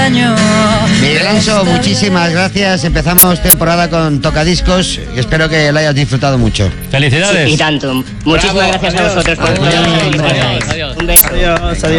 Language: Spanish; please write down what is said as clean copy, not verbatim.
extraño. Miguel Anso, muchísimas gracias. Empezamos temporada con Tocadiscos y espero que lo hayas disfrutado mucho. Felicidades. Sí, y tanto. Muchísimas gracias a vosotros por escucharnos. Adiós. Un beso. Adiós.